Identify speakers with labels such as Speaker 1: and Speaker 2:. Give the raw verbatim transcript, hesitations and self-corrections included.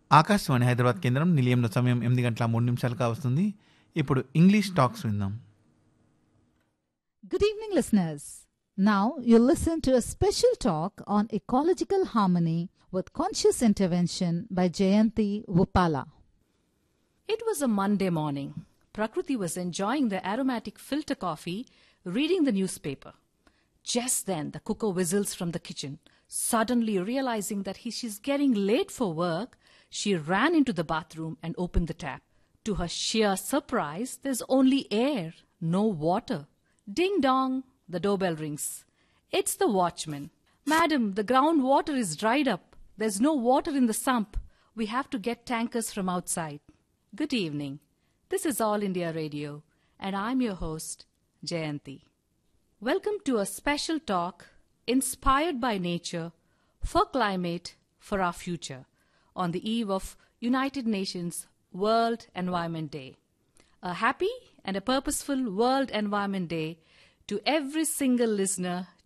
Speaker 1: ఆకాశవాణి హైదరాబాద్ కేంద్రం నిలయంలో సమయం ఎనిమిది గంటల మూడు నిమిషాలుగా వస్తుంది. ఇప్పుడు ఇంగ్లీష్ టాక్స్ విందాం.
Speaker 2: Good evening, listeners. Now you'll listen to a special talk on ecological harmony with conscious intervention by Jayanti Vupala.
Speaker 3: It was a Monday morning. Prakriti was enjoying the aromatic filter coffee, reading the newspaper. Just then, the cooker whistles from the kitchen. Suddenly realizing that he, she's getting late for work, she ran into the bathroom and opened the tap. To her sheer surprise, there's only air, no water. Ding dong, the doorbell rings. It's the watchman. Madam, the groundwater is dried up. There's no water in the sump. We have to get tankers from outside. Good evening. This is All India Radio, and I'm your host, Jayanti. Welcome to a special talk inspired by nature, for climate, for our future, on the eve of United Nations World Environment Day. A happy and a purposeful World Environment Day to every single listener